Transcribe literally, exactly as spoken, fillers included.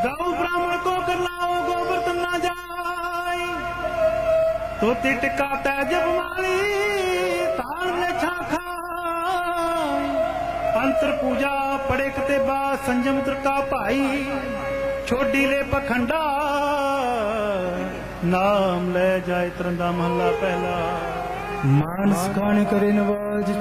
गौ ब्राह्मण को कर लाओ गोवर्धन ना जाय तो तिटका तैजब मारी ताल ने छाखा अंतर पूजा पड़े कते बा संजम का भाई छोड़ी ले पखंडा नाम ले जाए तरंदा महला पहला मानस खाने करे नवाज